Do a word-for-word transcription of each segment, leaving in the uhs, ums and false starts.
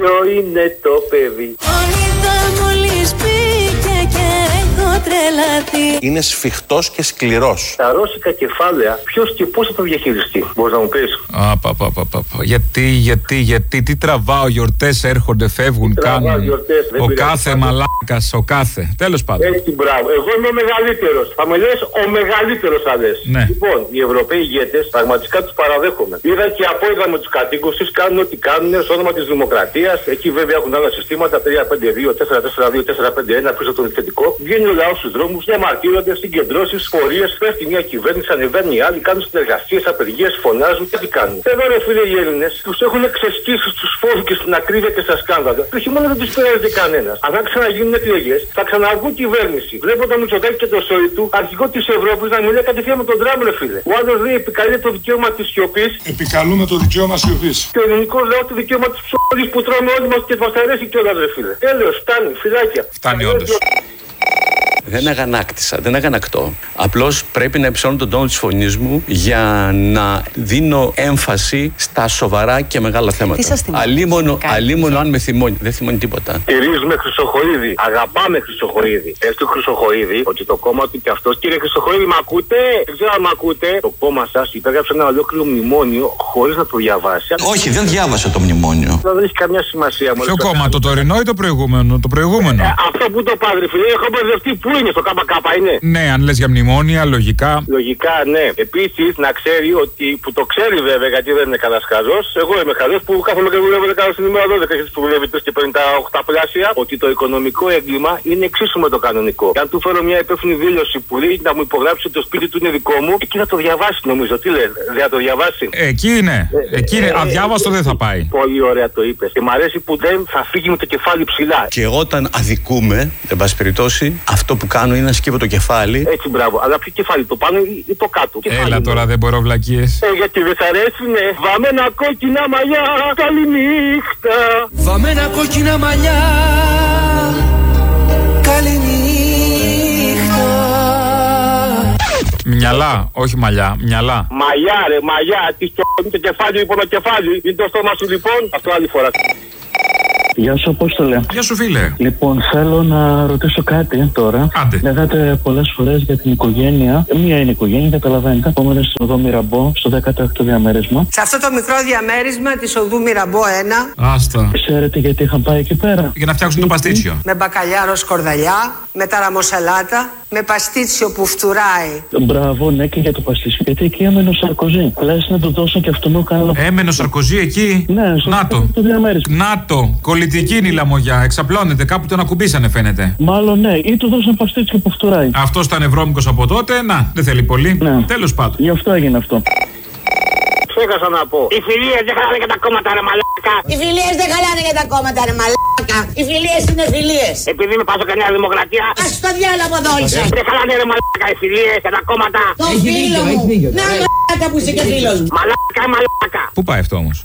Ποιο είναι το παιδί? Είναι σφιχτός και σκληρός. Τα ρώσικα κεφάλαια, ποιος και πώς θα το διαχειριστεί, μπορείς να μου πεις? Α, πα, πα, πα, πα. Γιατί, γιατί, γιατί, τι τραβάω, γιορτές έρχονται, φεύγουν, κάνουν. Γιορτές, ο κάθε μαλάκας, ο κάθε. Τέλος πάντων. Έτσι, μπράβο. Εγώ είμαι ο μεγαλύτερος. Θα με λες ο μεγαλύτερος, θα λες. Ναι. Λοιπόν, οι Ευρωπαίοι ηγέτες πραγματικά τους παραδέχομαι. Είδα και απόϊδα με τους κατοίκους τους, κάνουν ό,τι κάνουν στο όνομα της δημοκρατίας. Εκεί βέβαια έχουν άλλα συστήματα, τρία πέντε δύο, τέσσερα τέσσερα δύο, τέσσερα πέντε ένα, πίσω τον θετικό. Βγαίνει ο λαός στους δρόμους, διαμαρτύρονται, συγκεντρώσεις, πορείες, πέφτει μια κυβέρνηση, ανεβαίνει οι άλλοι, κάνουν συνεργασίες, απεργίες, φωνάζουν και τι κάνουν. Εδώ ρε φίλε οι Έλληνες τους έχουν ξεσκίσει στους φόρους και στην ακρίβεια και στα σκάνδαλα. Το χειμώνα δεν τους πειράζει κανένας. Αν ξαναγίνουν εκλογές, θα ξαναβγούν κυβέρνηση. Βλέπω το Μητσοτάκη και το Σόιτου, αρχηγό της Ευρώπης, να μιλάει κατευθείαν με τον Τραμπ, ρε φίλε. Ο άλλος λέει επικαλεί το δικαίωμα της σιωπής. Επικαλούμε το δικαίωμα σιωπής. Και ο ελληνικός λαό το δικαίωμα της ψωλής που τρώμε όλοι μας και μας αρέσει κιόλας, ρε φίλε. Τέλος, φτάνει, φυλάκια. Φτάνει όντως. Δεν αγανάκτησα, δεν αγανακτώ. Απλώς πρέπει να υψώνω τον τόνο της φωνής μου για να δίνω έμφαση στα σοβαρά και μεγάλα θέματα. Αλίμονο, αλίμονο αν με θυμώνει. Δεν θυμώνει τίποτα. Στηρίζουμε Χρυσοχοΐδη. Αγαπάμε Χρυσοχοΐδη. Έστω Χρυσοχοΐδη ότι το κόμμα του κι αυτός. Κύριε Χρυσοχοΐδη, μ' ακούτε? Δεν ξέρω αν μ' ακούτε. Το κόμμα σας υπέγραψε ένα ολόκληρο μνημόνιο χωρίς να το διαβάσει. Όχι, δεν διάβασα το μνημόνιο. Δεν έχει καμιά σημασία. Ποιο κόμμα, το τωρινό ή το προηγούμενο? Το προηγούμενο. Ε, αυτό που το padre, φίλε, έχω μπερδευτεί. Πού είναι, στο ΚΚ είναι? Ναι, αν λες για μνημόνια, λογικά. Λογικά, ναι. Επίσης, να ξέρει ότι, που το ξέρει βέβαια, γιατί δεν είναι κανένας χαζός. Εγώ είμαι χαζός που κάθομαι και δουλεύω δέκα στην ημέρα δώδεκα και που δουλεύει τρεις και παίρνει τα οχταπλάσια. Ότι το οικονομικό έγκλημα είναι εξίσου με το κανονικό. Και αν του φέρω μια υπεύθυνη δήλωση που λέει να μου υπογράψει ότι το σπίτι του είναι δικό μου, εκεί θα το διαβάσει νομίζω. Τι λέει, δεν θα το διαβάσει? Εκεί είναι. Ε, εκεί είναι. Ε, αδιάβαστο ε, δεν θα πάει. Πολύ ωραία το είπες. Και μ' αρέσει που δεν θα φύγει με το κεφάλι ψηλά. Και όταν αδικούμε, εν πάση περιπτώσει, αυτό που κάνω είναι να σκύβω το κεφάλι. Έτσι, μπράβο. Αλλά ποιο κεφάλι, το πάνω ή, ή το κάτω? Έλα κεφάλι, τώρα, δεν μπορώ βλακίες. Ε, γιατί δεν σ' αρέσει, ναι. Βαμμένα κόκκινα μαλλιά, καληνύχτα. Βαμμένα κόκκινα μαλλιά, καληνύχτα. Μυαλά, όχι μαλλιά, μυαλά. Μαλλιά, ρε, μαλλιά. Τι στο το κεφάλι, λοιπόν, το κεφάλι. Είναι το στόμα σου, λοιπόν. Αυτό άλλη φορά. Γεια σου, Απόστολε. Γεια σου, φίλε. Λοιπόν, θέλω να ρωτήσω κάτι τώρα. Άντε. Λέγατε πολλές φορές για την οικογένεια. Μία είναι η οικογένεια, καταλαβαίνετε. Επόμενα στην οδό Μυραμπό, στο δέκατο έκτο διαμέρισμα. Σε αυτό το μικρό διαμέρισμα της οδού Μυραμπό ένα. Άστα. Ξέρετε γιατί είχαν πάει εκεί πέρα? Για να φτιάξουν το παστίτσιο. Με μπακαλιάρο σκορδαλιά, με ταραμοσαλάτα, με παστίτσιο που φτουράει. Μπράβο, ναι, και για το παστίτσιο. Γιατί εκεί έμενε ο Σαρκοζή. Λες να του δώσουν και αυτόν καλό. Έμενε ο Σαρκοζή εκεί. Ναι, στο Νάτο. διαμέρισμα. Νάτο. Πολιτική είναι η λαμογιά. Εξαπλώνεται. Κάπου τον ακουμπήσανε, φαίνεται. Μάλλον ναι, ή του δώσαν παστίτσιο που φτουράει. Αυτό ήταν ευρώμικος από τότε. Να, δεν θέλει πολύ. Ναι. Τέλος πάντων. Γι' αυτό έγινε αυτό. Ξέχασα να πω. Οι φιλίες δεν χαλάνε για τα κόμματα, ρε μαλάκα. Οι φιλίες δεν χαλάνε για τα κόμματα, ρε μαλάκα. Οι φιλίες είναι φιλίες. Επειδή με πάσω κανένα δημοκρατία. Ας το διάλογο εδώ είσαι. Δεν χαλάνε, ρε μαλάκα, οι φιλίες για τα κόμματα. Το φίλο μου. Να μαλάκα που είσαι και φίλος μου. Μαλάκα, μαλάκα. Πού πάει αυτό όμως?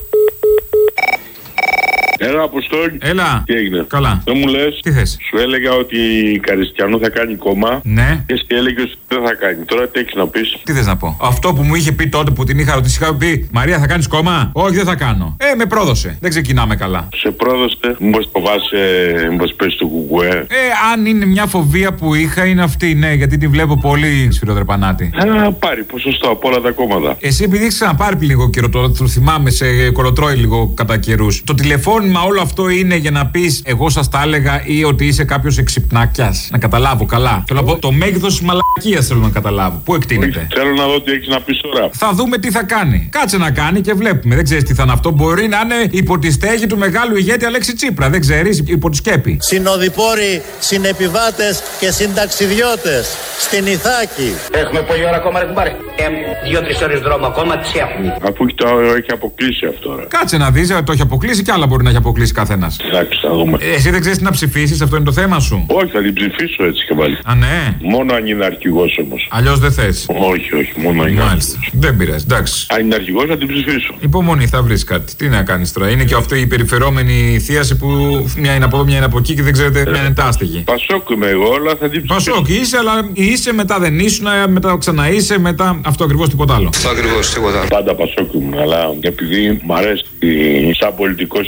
Έλα, Αποστόλη. Έλα. Τι έγινε? Καλά. Δεν μου λες. Τι θες? Σου έλεγα ότι η Καριστιανού θα κάνει κόμμα. Ναι. Και εσύ έλεγε ότι δεν θα κάνει. Τώρα τι έχεις να πεις? Τι θες να πω? Αυτό που μου είχε πει τότε που την είχα ρωτήσει, είχα πει Μαρία, θα κάνεις κόμμα? Όχι, δεν θα κάνω. Ε, με πρόδωσε. Δεν ξεκινάμε καλά. Σε πρόδωσε. Μήπως φοβάσαι, μήπως πες του κουκουέ? Ε, αν είναι μια φοβία που είχα, είναι αυτή, ναι, γιατί την βλέπω πολύ σφυροδρεπανάτη. Θα πάρει ποσοστό από όλα τα κόμματα. Εσύ, επειδή έχεις ξαναπάρει λίγο καιρό, το, το θυμάμαι, σε κολοτρώει λίγο κατά καιρούς. Το τηλεφώνημα όλο αυτό είναι για να πεις εγώ σας τα έλεγα ή ότι είσαι κάποιος εξυπνάκιας? Να καταλάβω καλά. Θέλω να πω, το μέγεθος της μαλακίας θέλω να καταλάβω. Πού εκτείνεται? Θέλω να δω τι έχεις να πεις τώρα. Θα δούμε τι θα κάνει. Κάτσε να κάνει και βλέπουμε. Δεν ξέρεις τι θα είναι αυτό. Μπορεί να είναι υπό τη στέγη του μεγάλου ηγέτη Αλέξη Τσίπρα. Δεν ξέρεις, υπό τη σκέπη. Συνοδοιπόροι, συνεπιβάτες και συνταξιδιώτες στην Ιθάκη. Έχουμε πολλή ώρα ακόμα, ρε κουμπάρε. Ε, δύο-τρεις ώρες δρόμο ακόμα τις έχουμε. Αφού το έχει αποκλείσει αυτό. Ρε. Κάτσε να δεις, το έχει αποκλείσει και άλλα μπορεί να έχει αποκλείσει καθένας. Εντάξει, θα δούμε. Ε, εσύ δεν ξέρεις τι να ψηφίσεις, αυτό είναι το θέμα σου. Όχι, θα την ψηφίσω έτσι και πάλι. Α, ναι. Μόνο αν είναι αρχηγός όμως. Αλλιώς δεν θες. Όχι, όχι, μόνο αν είναι. Μάλιστα. Δεν πειράζει, εντάξει. Αν είναι αρχηγός θα την ψηφίσω. Υπομονή, θα βρεις κάτι. Τι να κάνεις τώρα. Είναι και αυτή η περιφερόμενη θίαση που μια είναι από εδώ, μια είναι από εκεί και δεν ξέρετε, ε, μια είναι τάστιγη. Πασόκ είμαι εγώ, αλλά θα την ψηφίσω. Πασόκ είσαι, αλλά είσαι, μετά δεν ήσουν, μετά ξαναείσαι, μετά αυτό ακριβώς τίποτα άλλο. Αυτό ακριβώς τίποτα άλλο. Πάντα Πασόκ ήμουν, αλλά επειδή μ' αρέσει σαν πολιτικός η Καριστιανού.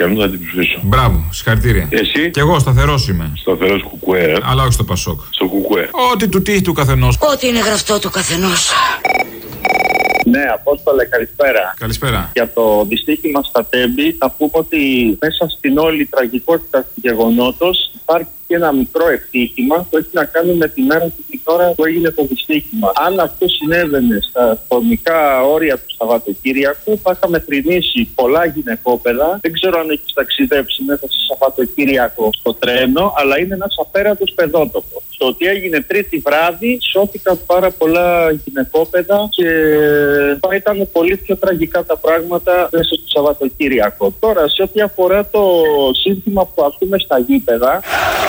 Μαρcianu, θα την ψηφίσω. Μπράβο, συγχαρητήρια. Εσύ? Κι εγώ σταθερός είμαι. Σταθερός κουκουέ. Αλλά όχι στο Πασόκ. Στο κουκουέ. Ό,τι του τύχει του καθενός. Ό,τι είναι γραφτό του καθενός. Ναι, Απόστολε, καλησπέρα. Καλησπέρα. Για το δυστύχημα στα Τέμπη, θα πούμε ότι μέσα στην όλη τραγικότητα του γεγονότος υπάρχει και ένα μικρό ευτύχημα που έχει να κάνει με τη μέρα και την ώρα που έγινε το δυστύχημα. Αν αυτό συνέβαινε στα χρονικά όρια του Σαββατοκύριακου, θα είχαμε θρηνήσει πολλά γυναικόπαιδα. Δεν ξέρω αν έχει ταξιδέψει μέσα στο Σαββατοκύριακο στο τρένο, αλλά είναι ένας απέραντος παιδότοπος. Το ότι έγινε Τρίτη βράδυ, σώθηκαν πάρα πολλά γυναικόπαιδα και θα ήταν πολύ πιο τραγικά τα πράγματα μέσα στο Σαββατοκύριακο. Τώρα, σε ό,τι αφορά το σύνθημα που ακούμε στα γήπεδα.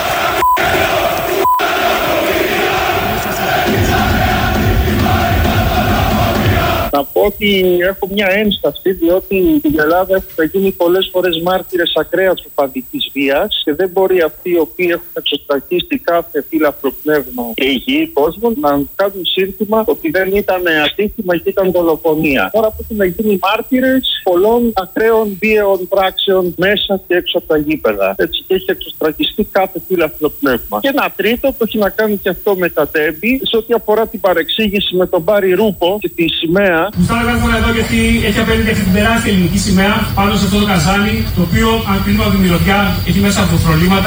Να πω ότι έχω μια ένσταση, διότι στην Ελλάδα έχουν γίνει πολλές φορές μάρτυρες ακραίας οπαδικής βίας και δεν μπορεί αυτοί οι οποίοι έχουν εξωστρακίσει κάθε φύλαθρο πνεύμα και υγιή κόσμο να κάνουν σύνθημα ότι δεν ήταν ατύχημα και ήταν δολοφονία. Τώρα που έχουν γίνει μάρτυρες πολλών ακραίων βίαιων πράξεων μέσα και έξω από τα γήπεδα. Έτσι και έχει εξωστρακιστεί κάθε φύλαθρο πνεύμα. Και ένα τρίτο που έχει να κάνει και αυτό με τα Τέμπη, σε ό,τι αφορά την παρεξήγηση με τον Μπάρι Ρούπο και τη σημαία. Γουστάρω κάθε φορά εδώ γιατί έχει απέναντι αυτή την τεράστια ελληνική σημαία πάνω σε αυτό το καζάνι, το οποίο αν κρίνουμε από τη μυρωδιά έχει μέσα αυτοφρολήματα.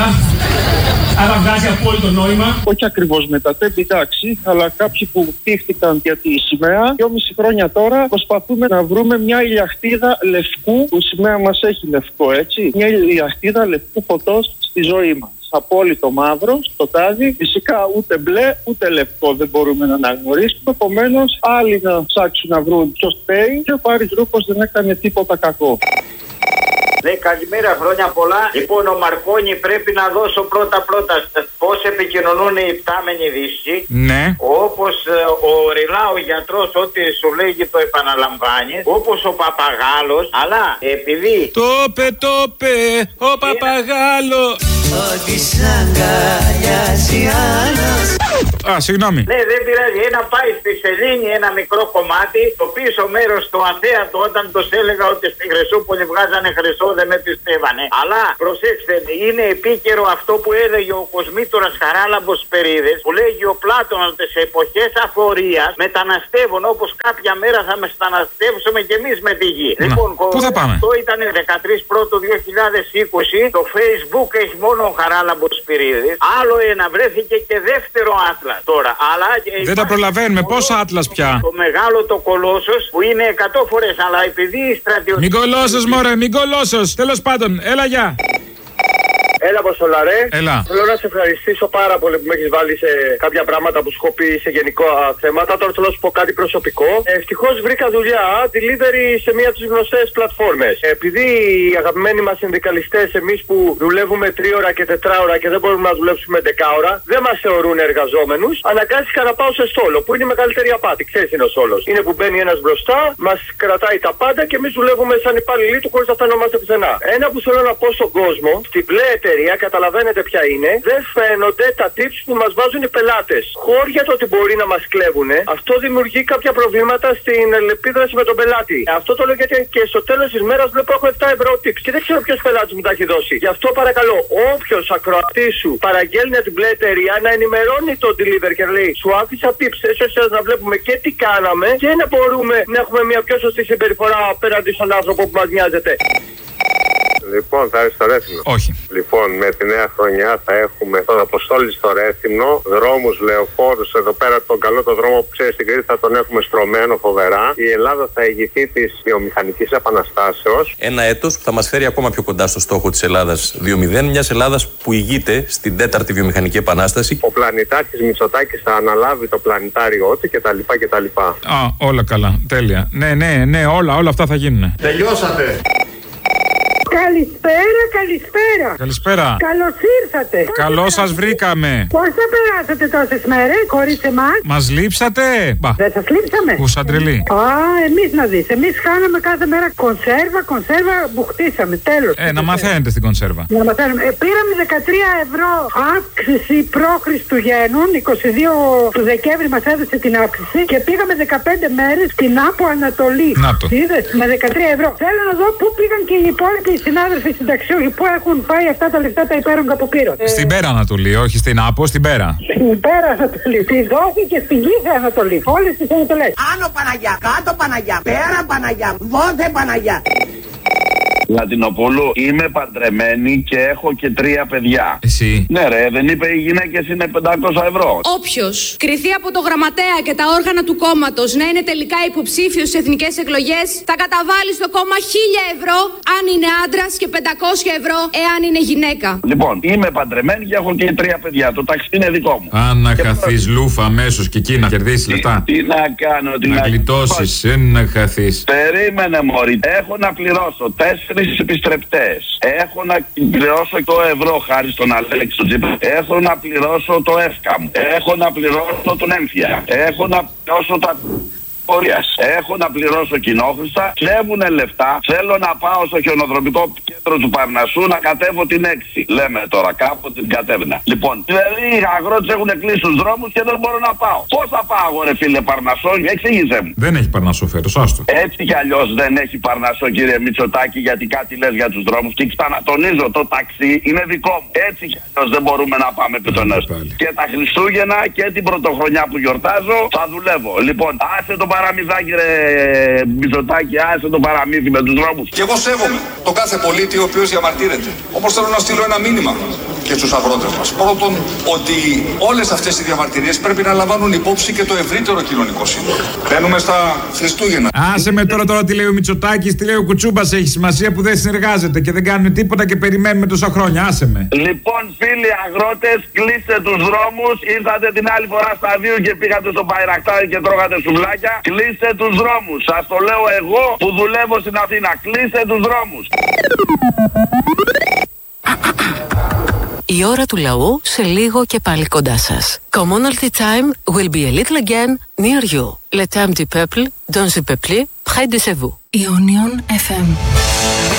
Άρα βγάζει απόλυτο νόημα. Όχι ακριβώς με τα Τέμπη, εντάξει, αλλά κάποιοι που χτίστηκαν για τη σημαία, δυόμιση χρόνια τώρα προσπαθούμε να βρούμε μια ηλιαχτίδα λευκού, που η σημαία μας έχει λευκό, έτσι. Μια ηλιαχτίδα λευκού φωτός στη ζωή μας. Απόλυτο μαύρο, στο τάδι, φυσικά ούτε μπλε ούτε λευκό δεν μπορούμε να αναγνωρίσουμε. Επομένως, άλλοι να ψάξουν να βρουν ποιος φταίει και ο Πάρης Ρούπος δεν έκανε τίποτα κακό. Ναι, καλημέρα, χρόνια πολλά. Λοιπόν, ο Μαρκόνι πρέπει να δώσω πρώτα-πρώτα πώς επικοινωνούν οι πτάμενοι δύσσοι. Ναι. Όπως ε, ο Ριλά, ο γιατρός, ό,τι σου λέγει το επαναλαμβάνει. Όπως ο Παπαγάλος, αλλά επειδή. Το πε, το πε, ο Παπαγάλος. Ότι σ' αγκαλιάζει άλλος. Α, συγγνώμη. Ναι, δεν πειράζει. Ένα πάει στη σελήνη, ένα μικρό κομμάτι. Το πίσω μέρος, το αθέατο, όταν τους έλεγα ότι στη Χρυσούπολη βγάζανε χρυσό, δεν με πιστεύανε. Αλλά προσέξτε, είναι επίκαιρο αυτό που έλεγε ο Κοσμήτωρας Χαράλαμπος Περίδες, που λέγει ο Πλάτωνας ότι σε εποχές αφορίας μεταναστεύουν, όπως κάποια μέρα θα μεταναστεύσουμε κι εμείς με τη γη. Να, λοιπόν, πού θα πάμε? Αυτό ήταν δεκατρείς πρώτου δύο χιλιάδες είκοσι. Το Facebook έχει μόνο ο Χαράλαμπος Περίδες. Άλλο ένα, βρέθηκε και δεύτερο άτλας τώρα. Αλλά δεν τα προλαβαίνουμε. Πόσα άτλας πια? Το μεγάλο το κολόσος που είναι εκατό φορές, αλλά επειδή η στρατιωτική. Μην κολώσος, μωρέ, μην κολώσος. Τέλος πάντων, έλα γεια. Έλα, Αποστολά, ρε. Έλα. Θέλω να σε ευχαριστήσω πάρα πολύ που με έχεις βάλει σε κάποια πράγματα που σου έχω πει σε γενικό θέματα. Τώρα θέλω να σου πω κάτι προσωπικό. Ευτυχώς βρήκα δουλειά delivery σε μία από τις γνωστές πλατφόρμες. Επειδή οι αγαπημένοι μας συνδικαλιστές, εμείς που δουλεύουμε τρίωρα και τετράωρα και δεν μπορούμε να δουλέψουμε δεκάωρα, δεν μας θεωρούν εργαζόμενους, αναγκάστηκα να πάω σε στόλο, που είναι η μεγαλύτερη απάτη. Ξέρεις, είναι ο στόλος. Είναι που μπαίνει ένας μπροστά, μας κρατάει τα πάντα και εμείς δουλεύουμε σαν υπάλληλοι του χωρίς να φαινόμαστε πουθενά. Ένα που θέλω να πω στον κόσμο, στην μπλε εταιρεία, καταλαβαίνετε ποια είναι, δεν φαίνονται τα tips που μας βάζουν οι πελάτες. Χώρια το ότι μπορεί να μας κλέβουνε, αυτό δημιουργεί κάποια προβλήματα στην αλληλεπίδραση με τον πελάτη. Αυτό το λέω γιατί και στο τέλος της μέρας βλέπω έχω επτά ευρώ tips και δεν ξέρω ποιος πελάτης μου τα έχει δώσει. Γι' αυτό παρακαλώ, όποιος ακροατής σου παραγγέλνει την μπλε εταιρεία να ενημερώνει τον delivery και λέει σου άφησα tips, έτσι ώστε να βλέπουμε και τι κάναμε και να μπορούμε να έχουμε μια πιο σωστή συμπεριφορά απέναντι στον άνθρωπο που μας νοιάζεται. Λοιπόν, θα έρθει στο Ρέθυμνο. Όχι. Λοιπόν, με τη νέα χρονιά θα έχουμε τον Αποστόλη στο Ρέθυμνο, δρόμους, λεωφόρους, εδώ πέρα τον καλό το δρόμο που ξέρει στην Κρήτη θα τον έχουμε στρωμένο φοβερά. Η Ελλάδα θα ηγηθεί της βιομηχανικής επαναστάσεως. Ένα έτος που θα μας φέρει ακόμα πιο κοντά στο στόχο της Ελλάδας δύο μηδέν, μιας Ελλάδας που ηγείται στην τέταρτη βιομηχανική επανάσταση. Ο πλανητάρχης Μητσοτάκης θα αναλάβει το πλανητάριό του κτλ. κτλ. Α, όλα καλά. Τέλεια. Ναι, ναι, ναι, όλα, όλα αυτά θα γίνουν. Τελειώσατε. Καλησπέρα, καλησπέρα. Καλησπέρα. Καλώς ήρθατε. Καλώς σας βρήκαμε. Πώς θα περάσατε τόσες μέρες χωρίς εμάς? Μας λείψατε. Μπα. Δεν σας λείψαμε. Που σαν τρελή. Α, εμείς να δεις. Εμείς χάναμε κάθε μέρα κονσέρβα, κονσέρβα, μπουχτίσαμε. Τέλος. Ε, να μαθαίνετε στην κονσέρβα. Να μαθαίνουμε. Ε, πήραμε δεκατρία ευρώ αύξηση προ-Χριστουγέννων. είκοσι δύο του Δεκέμβρη μας έδωσε την αύξηση και πήγαμε δεκαπέντε μέρες στην Άπο Ανατολή. Να το. Είδες, με δεκατρία ευρώ. Θέλω να δω πού πήγαν και οι υπόλοιποι συνάδελφοι. συνάδελφοι συνταξιούχοι που έχουν πάει αυτά τα λεφτά τα υπέρογκα που πήραν. Στην Πέρα Ανατολή, όχι στην Άπο, στην Πέρα. Στην Πέρα Ανατολή. Στη Δόση και στην Γήθα Ανατολή. Όλες τις Ανατολές. Άνω Παναγιά, κάτω Παναγιά, πέρα Παναγιά, δόθε Παναγιά. Λατινοπούλου, είμαι παντρεμένη και έχω και τρία παιδιά. Εσύ. Ναι, ρε, δεν είπε οι γυναίκες είναι πεντακόσια ευρώ. Όποιος κριθεί από το γραμματέα και τα όργανα του κόμματος να είναι τελικά υποψήφιος στις εθνικές εκλογές, θα καταβάλει στο κόμμα χίλια ευρώ αν είναι άντρας και πεντακόσια ευρώ εάν είναι γυναίκα. Λοιπόν, είμαι παντρεμένη και έχω και τρία παιδιά. Το ταξί είναι δικό μου. Αν να χαθείς λούφα αμέσως και εκεί να κερδίσεις λεφτά. Τι να κάνω, τι να, να γλιτώσεις, δεν να χαθείς. Περίμενε, μωρή. Έχω να πληρώσω τέσσερις επιστρεπτές. Έχω να πληρώσω το ευρώ χάρη στον Αλέξη του Τσίπρα. Έχω να πληρώσω το ΕΦΚΑΜ. Έχω να πληρώσω τον έμφυα. Έχω να πληρώσω τα πορείας. Έχω να πληρώσω κοινόχρηστα. Κλέβουνε λεφτά. Θέλω να πάω στο χιονοδρομικό κέντρο του Παρνασσού να κατέβω την έξι. Λέμε τώρα, κάποτε την κατέβαινα. Λοιπόν, δηλαδή οι αγρότες έχουν κλείσει τους δρόμους και δεν μπορώ να πάω. Πώς θα πάω, ρε φίλε Παρνασσό, εξήγησε μου. Δεν έχει Παρνασσό φέτος, άστο. Έτσι κι αλλιώς δεν έχει Παρνασσό, κύριε Μητσοτάκη, γιατί κάτι λες για τους δρόμους. Και ξανατονίζω, το ταξί είναι δικό μου. Έτσι κι αλλιώς δεν μπορούμε να πάμε πιτονές. Και τα Χριστούγεννα και την πρωτοχρονιά που γιορτάζω θα δουλεύω. Λοιπόν, άσε το παραμυθάκι, ρε Μητσοτάκη, άσε το παραμύθι με τους δρόμους. Και εγώ σέβομαι τον κάθε πολίτη ο οποίος διαμαρτύρεται. Όμως θέλω να στείλω ένα μήνυμα και στους αγρότες μας. Πρώτον, ότι όλες αυτές οι διαμαρτυρίες πρέπει να λαμβάνουν υπόψη και το ευρύτερο κοινωνικό σύνολο. Μπαίνουμε στα Χριστούγεννα. Άσε με τώρα, τώρα τι λέει ο Μητσοτάκης, τι λέει ο Κουτσούμπας. Έχει σημασία που δεν συνεργάζεται και δεν κάνουν τίποτα και περιμένουμε τόσα χρόνια. Άσε με. Λοιπόν, φίλοι αγρότες, κλείστε τους δρόμους. Ήρθατε την άλλη φορά στα δύο και πήγατε στο Παϊρακτάρι και τρώγατε σουβλάκια. Κλείστε τους δρόμους. Σας το λέω εγώ που δουλεύω στην Αθήνα. Κλείστε τους δρόμους. Η ώρα του λαού σε λίγο και πάλι κοντά σας. Commonalty time will be a little again near you. Le temps du peuple, dans le peuple, près de vous. Ionion εφ εμ.